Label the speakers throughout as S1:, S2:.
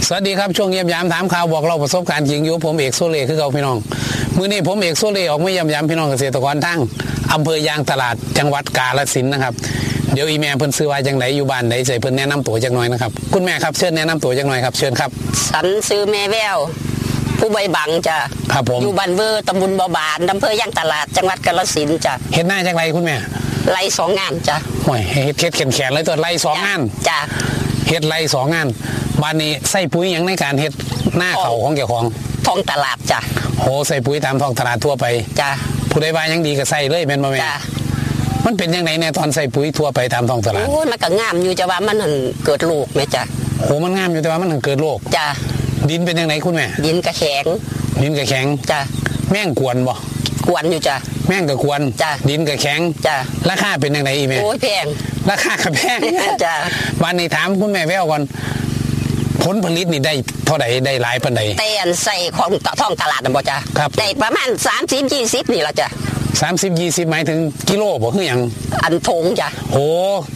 S1: สวัสดีครับช่วงเยี่ยมยามถามข่าวบอกเราประสบการณ์จริงอยู่ผมเอกโซเล่คือเก่าพี่น้องมื้อนี้ผมเอกโซเล่ออกมาเยี่ยมยามพี่น้องเกษตรกรทั้งอำเภอยางตลาดจังหวัดกาฬสินธุ์นะครับเดี๋ยวอีแม่เพิ่นซื้อว่าจังไดอยู่บ้านไหนใส่เพิ่นแนะนำตัวจักหน่อยนะครับคุณแม่ครับเชิญแนะนำตัวจักหน่อยครับเชิญครับ
S2: สันซื้อแม่แววผู้ใบบังจ้ะ
S1: ครับผม
S2: อยู่บ้านเวอร์ตำบลบ่อบานอำเภอยางตลาดจังหวัดกาฬสินธุ์จ้ะ
S1: เฮ็ดหน้าจังไรคุณแม่
S2: ไร่2งานจ้ะ
S1: ห่วยเฮ็ดแขนเลยตัวไร่2งาน
S2: จ้ะ
S1: เฮ็ดไร่2งานบ้านนี้ใส่ปุ๋ยหยังในการเฮ็ดหน้าเขาของเจ้าของ
S2: ท้องตลาดจ้ะ
S1: โหใส่ปุ๋ยตามท้องตลาดทั่วไป
S2: จ้ะ
S1: ผู้ใดว่ายังดีก็ใส่เลยแม่นบ่แม่
S2: จ้ะ
S1: มันเป็นยังไงในตอนใส่ปุ๋ยทั่วไปตามท้องตลาด
S2: โอ้มันก็งามอยู่จ้ะว่ามันเกิดโรคแม่จ้ะ
S1: โหมันงามอยู่แต่ว่ามันเกิดโรค
S2: จ้ะ
S1: ดินเป็นยังไงคุณแม่
S2: ดินก็แข็งจ้ะ
S1: แม่งกวนบ่
S2: กวนอยู่จ้ะ
S1: แม่งก็กวน
S2: จ้ะ
S1: ดินก็แข็ง
S2: จ้ะ
S1: ราคาเป็นยังไงอีแม่
S2: โอ้ยแพง
S1: ราคาก็แพง
S2: จ้ะ
S1: วันนี้ถามคุณแม่แววก่อนผลผลิตนี่ได้เท่าใดได้หลายปานใด
S2: แต่อันใส่ของท้องตลาดน่ะบ่จ้ะได้ประมาณ30-20นี่ล่ะจ้ะ
S1: 30-20หมายถึงกิโลบ่คือหยัง
S2: อันถุงจ้ะ
S1: โอ้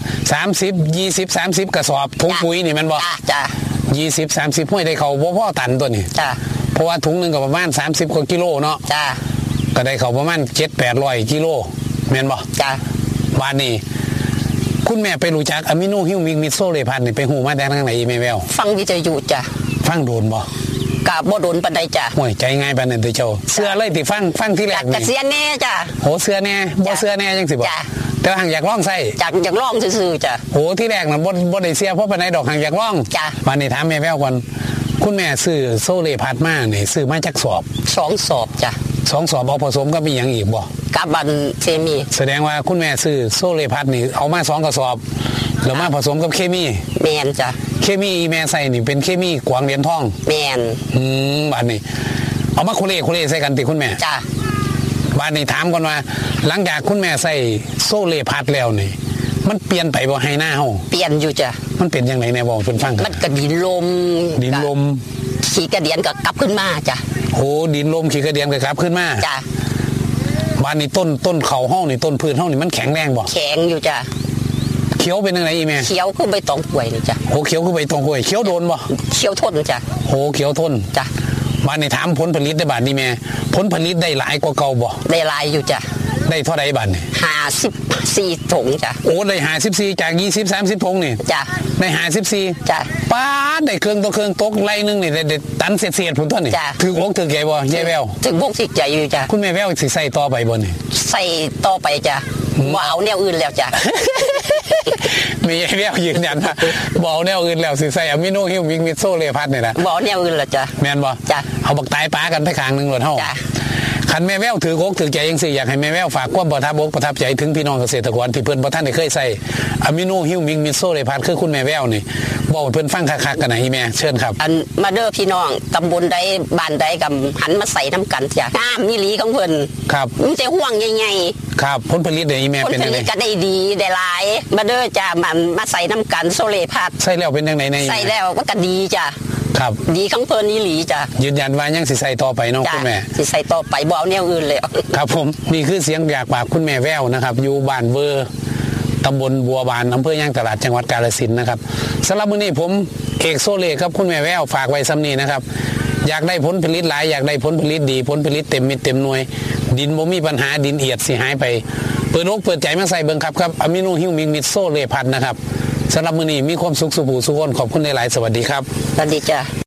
S1: 30-20-30กระสอบถุงปุ๋ยนี่มันบ่
S2: จ้ะ
S1: 20-30ห้วยได้เขาบ่พอตันตัวนี่
S2: จ้ะ
S1: เพราะว่าถุงนึงก็ประมาณ30กว่ากิโลเนาะ
S2: จ้ะ
S1: ก็ได้เขาประมาณ 7-800 กิโลแม่นบ่
S2: จ้ะ
S1: บ้านนี้คุณแม่ไปรู้จักอะมิโนฮิวมิกมิโซเลพันนี่ไปฮู้มาแต่ทางไหนอีแม่แวว
S2: ฟังวิทยุจ้ะ
S1: ฟังโดนบ่
S2: ก็บ่โดนปานใดจ้ะ
S1: โอ้ยใจง่ายปานนั้นติเจ้าเสื้อเลยติฟังที่แรก
S2: นี่เสียแน่จ้ะ
S1: โหเสื้อแน่บ่เสื้อแน่จังสิบ่แต่ว่าหังอยากลองใส่
S2: อยากลองซื่อๆจ้ะ
S1: โหที่แรกน่ะบ่ได้เสียเพราะปานใดดอกหังอยากลอง
S2: จ้ะ
S1: บ้านนี้ถามแม่แววก่อนคุณแม่ซื้อโซเลพัดมานี่ซื้อมาจักสอบ
S2: 2สอบจ้ะ
S1: 2สอบเอาผสมกับอีหยังอีกบ่
S2: กับบันเคมี
S1: แสดงว่าคุณแม่ซื้อโซเลพัดนี่เอามา2กระสอบแล้วมาผสมกับเคมี
S2: แม่นจ้ะ
S1: เคมีแม่ใส่นี่เป็นเคมีกวางเหรียญทอง
S2: แม่น
S1: บ้านนี้เอามาโคเลใส่กันติคุณแม่
S2: จ้ะ
S1: บ้านนี้ถามก่อนว่าหลังจากคุณแม่ใส่โซเลพัดแล้วนี่มันเปลี่ยนไปบ่ให้หน้าเฮา
S2: เปลี่ยนอยู่จ้ะ
S1: มันเป็นจังได๋แน่บอกเพิ่นฟัง
S2: มันก็ดินลมขี้กระเดียนก็กลับขึ้นมาจ้ะ
S1: โหดินลมขี้กระเดียนก็กลับขึ้นมา
S2: จ้ะ
S1: บ้านนี้ต้นเขาเฮานี่ต้นพืชเฮานี่มันแข็งแรงบ่
S2: แข็งอยู่จ้ะ
S1: เขียวเป็นจังได๋อีแม่
S2: เขียวคือใบตองกล้วยนี่จ้ะ
S1: โหเขียวคือใบตองกล้วยเขียวโดนบ่
S2: เขียวทนจ้ะ
S1: โหเขียวทน
S2: จ้ะ
S1: บ้านนี้ถามผลผลิตได้บาดนี้แม่ผลผลิตได้หลายกว่าเก่าบ่
S2: ได้หลายอยู่จ้ะ
S1: ได้เท่าใดบาดนี่
S2: 54ถุงจ้ะ
S1: โอ้ได้54จาก20-30ถุงนี่
S2: จ้ะ
S1: ได้54
S2: จ้ะ
S1: ป๊าดได้เครื่องต่อเครื่องตกไร่นึงนี่ได้ตันเศษๆพุ่นตัวนี่ถืออกถือใจบ่ยายแวว
S2: ถืออกถือใจอยู่จ้ะ
S1: คุณแม่แววสิใส่ต่อไปบ่นี่
S2: ใส่ต่อไปจ้ะบ่เอาแนวอื่นแล้วจ้ะ
S1: มีแววยืนยันว่าบ่เอาแนวอื่นแล้วสิใส่อะมิโนฮิวมิกมิโซเลพัดนี่ล่ะ
S2: บ่เอาแนวอื่นแล้วจ้ะ
S1: แม่นบ่
S2: จ้ะ
S1: เอาบักตายป้ากันไปข้างนึงโลดเฮาจ้ะคันแม่แววถือกถือใจจังซี่อยากให้แม่แววฝากความประทับใจถึงพี่น้องเกษตรกรที่เพิ่นบ่ทันได้เคยใส่อะมิโนฮิวมิกมิโซเลพัดคือคุณแม่แววนี่บอกเพิ่นฟังคักๆกันนะอีแม่เชิญครับ
S2: อันมาเด้อพี่น้องตำบลใดบ้านใดก็หันมาใส่น้ำกันจ้ะงามนี่หลีของเพิ่น
S1: ครับ
S2: มันจะห่วงใหญ่
S1: ๆครับผลผลิตได้อีแม่เป็นจังได๋
S2: ผลผลิตก็ได้ดีได้หลายมาเด้อจ้ะมาใส่น้ำกันโซเลพัด
S1: ใส่แล้วเป็นจังได๋ใน
S2: ใส่แล้วก็ดีจ้ะ
S1: ครับ
S2: ดีของเพิ่นนี่หลีจ้ะ
S1: ยืนยันว่ายังสิใส่ต่อไปเนาะคุณแม่
S2: สิใส่ต่อไปบ่เอาแนวอื่นเลย
S1: ครับผมนี่คือเสียงจากปากคุณแม่แววนะครับอยู่บ้านเวอร์ตำบลบัวบานอำเภอยางตลาดจังหวัดกาฬสินธุ์นะครับสำหรับมื้อนี้ผมเอกโซเล่ครับคุณแม่แววฝากไว้ซ้ำนี้นะครับอยากได้ผลผลิตหลายอยากได้ผลผลิตดีผลผลิตเต็มเม็ดเต็มหน่วยดินบ่มีปัญหาดินเอียดสิหายไปเปิดอกเปิดใจมาใส่เบิ่งครับอะมิโนฮิวมิกมิโซเล่พัดนะครับสำหรับมื้อนี้มีความสุขสุขสุขคนขอบคุณหลายๆสวัสดีครับ
S2: สวัสดีจ้ะ